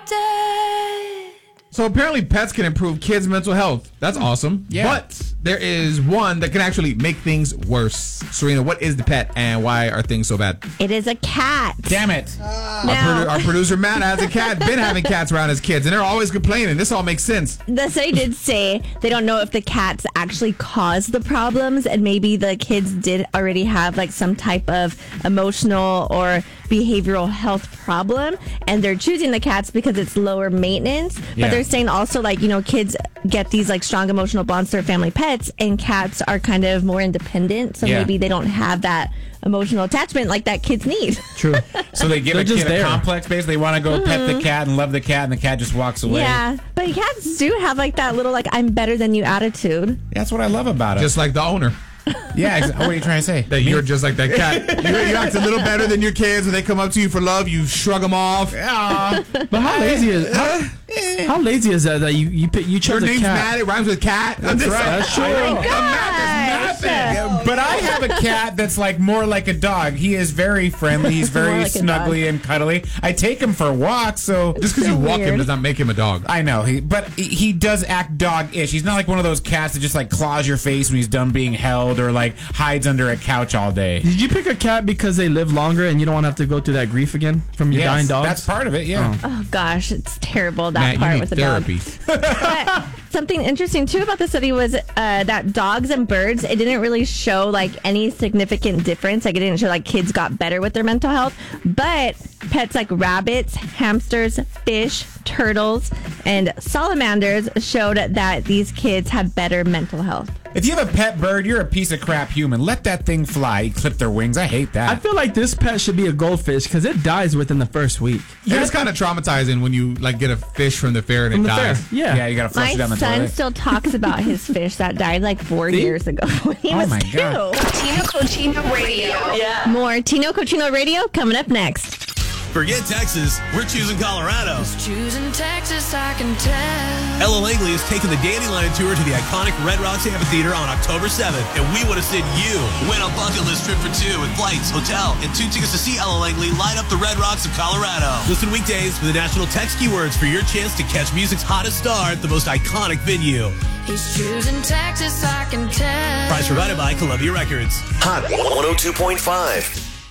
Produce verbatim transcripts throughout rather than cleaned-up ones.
So apparently pets can improve kids' mental health. That's awesome. Yeah. But there is one that can actually make things worse. Serena, what is the pet and why are things so bad? It is a cat. Damn it. Uh, Our, now, produ- our producer Matt has a cat, been having cats around his kids, and they're always complaining. This all makes sense. the study did say they don't know if the cats actually caused the problems, and maybe the kids did already have like some type of emotional or behavioral health problem, and they're choosing the cats because it's lower maintenance. Yeah. But they're saying also, like, you know, kids get these like strong emotional bonds to their family pets, and cats are kind of more independent, so Yeah. maybe they don't have that emotional attachment like that kids need. True. So they give They're a just kid there. a complex, basically. They want to go pet the cat and love the cat, and the cat just walks away. Yeah, but cats do have like that little like I'm better than you attitude. That's what I love about it. Just like the owner. yeah, exa- what are you trying to say? That you're just like that cat. you, you act a little better than your kids. When they come up to you for love, you shrug them off. Yeah. But how lazy is how, how lazy is that that you you pick, you Your chose a name's cat? Matt. It rhymes with cat. That's right. That's true. Oh my Matt gosh. Yeah, but I have a cat that's like more like a dog. He is very friendly. He's very More like a snuggly dog. and cuddly. I take him for walks, so Just because So you walk him weird. does not make him a dog. I know. He, but he, he does act dog-ish. He's not like one of those cats that just like claws your face when he's done being held, or like hides under a couch all day. Did you pick a cat because they live longer and you don't want to have to go through that grief again from your Yes, dying dogs? that's part of it. Yeah. Oh gosh, it's terrible, that Matt, you part need with the therapy. dog. But something interesting too about the study was uh, that dogs and birds, it didn't really show like any significant difference. Like it didn't show like kids got better with their mental health, but pets like rabbits, hamsters, fish, turtles, and salamanders showed that these kids have better mental health. If you have a pet bird, you're a piece of crap human. Let that thing fly. You clip their wings. I hate that. I feel like this pet should be a goldfish because it dies within the first week. Yeah, it's kind of traumatizing when you like get a fish from the fair and From it the fair. dies. Yeah. yeah, you gotta flush My it down the son toilet. still talks about his fish that died like four See? years ago when he Oh was my two. God. Tino Cochino Radio. More Tino Cochino Radio coming up next. Forget Texas, we're choosing Colorado. Choosing Texas, I can tell. Ella Langley is taking the Dandelion Tour to the iconic Red Rocks Amphitheater on October seventh, and we want to send you. Win a bucket list trip for two with flights, hotel, and two tickets to see Ella Langley light up the Red Rocks of Colorado. Listen weekdays for the national text keywords for your chance to catch music's hottest star at the most iconic venue. He's choosing Texas, I can tell. Prize provided by Columbia Records. Hot one oh two point five.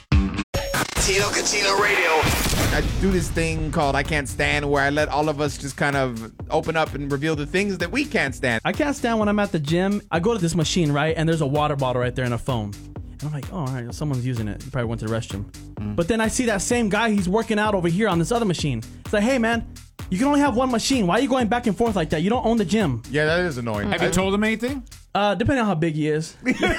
Tino Cochino Radio. I do this thing called I Can't Stand, where I let all of us just kind of open up and reveal the things that we can't stand. I can't stand when I'm at the gym. I go to this machine, right, and there's a water bottle right there and a phone. And I'm like, oh, all right, someone's using it. He probably went to the restroom. Mm. But then I see that same guy, he's working out over here on this other machine. It's like, hey, man, you can only have one machine. Why are you going back and forth like that? You don't own the gym. Yeah, that is annoying. Have you told him anything? Uh, depending on how big he is.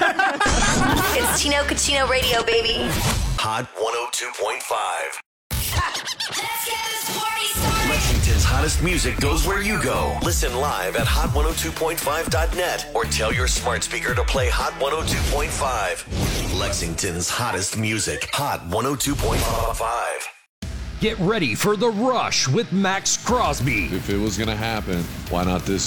It's Tino Cochino Radio, baby. Hot one oh two point five. Let's get this party started. Lexington's hottest music goes where you go. Listen live at hot one oh two point five dot net or tell your smart speaker to play Hot one oh two point five. Lexington's hottest music. Hot one oh two point five. Get ready for The Rush with Max Crosby. If it was going to happen, why not this